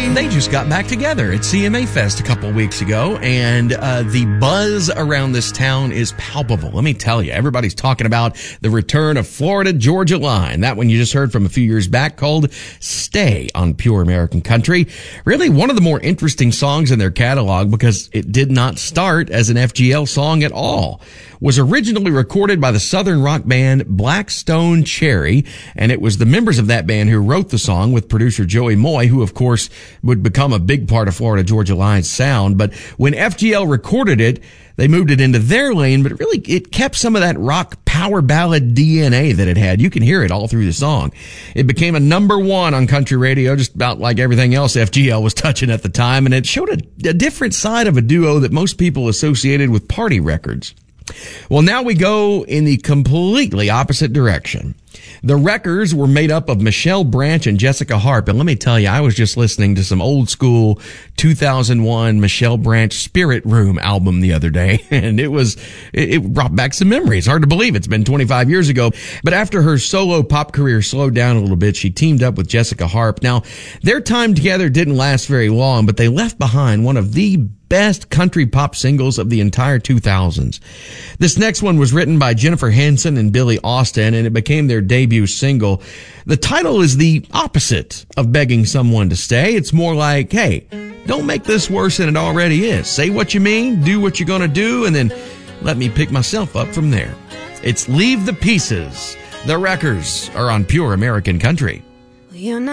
mean, they just got back together at CMA Fest a couple weeks ago, and the buzz around this town is palpable. Let me tell you, everybody's talking about the return of Florida Georgia Line. That one you just heard from a few years back called Stay on Pure American Country. Really one of the more interesting songs in their catalog because it did not start as an FGL song at all. Was originally recorded by the southern rock band Black Stone Cherry, and it was the members of that band who wrote the song with producer Joey Moy, who of course would become a big part of Florida Georgia Line's sound. But when FGL recorded it, they moved it into their lane, but really it kept some of that rock power ballad DNA that it had. You can hear it all through the song. It became a #1 on country radio, just about like everything else FGL was touching at the time, and it showed a different side of a duo that most people associated with party records. Well, now we go in the completely opposite direction. The Wreckers were made up of Michelle Branch and Jessica Harp. And let me tell you, I was just listening to some old school 2001 Michelle Branch Spirit Room album the other day. And it brought back some memories. Hard to believe it's been 25 years ago. But after her solo pop career slowed down a little bit, she teamed up with Jessica Harp. Now, their time together didn't last very long, but they left behind one of the best country pop singles of the entire 2000s. This next one was written by Jennifer Hanson and Billy Austin, and it became their debut single. The title is the opposite of begging someone to stay. It's more like, hey, don't make this worse than it already is. Say what you mean, do what you're going to do, and then let me pick myself up from there. It's Leave the Pieces. The Wreckers are on Pure American Country. You're not